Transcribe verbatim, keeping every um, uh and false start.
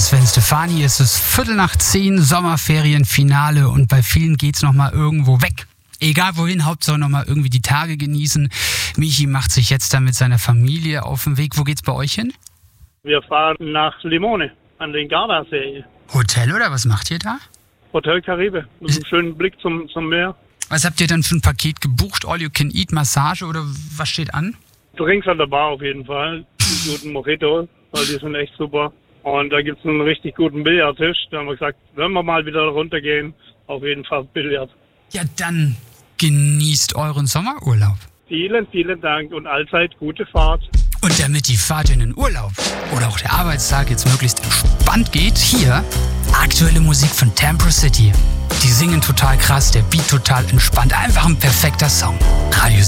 Sven Stefani, es ist Viertel nach zehn, Sommerferienfinale und bei vielen geht's nochmal irgendwo weg. Egal wohin, Hauptsache nochmal irgendwie die Tage genießen. Michi macht sich jetzt dann mit seiner Familie auf den Weg. Wo geht's bei euch hin? Wir fahren nach Limone an den Gardasee. Hotel oder was macht ihr da? Hotel Caribe, mit einem schönen Blick zum, zum Meer. Was habt ihr dann für ein Paket gebucht? All you can eat, Massage oder was steht an? Drinks an der Bar auf jeden Fall. Die guten Mojitos, weil die sind echt super. Und da gibt's einen richtig guten Billardtisch. Da haben wir gesagt, wenn wir mal wieder runtergehen, auf jeden Fall Billard. Ja, dann genießt euren Sommerurlaub. Vielen, vielen Dank und allzeit gute Fahrt. Und damit die Fahrt in den Urlaub oder auch der Arbeitstag jetzt möglichst entspannt geht, hier aktuelle Musik von Tamper City. Die singen total krass, der Beat total entspannt. Einfach ein perfekter Song. Radio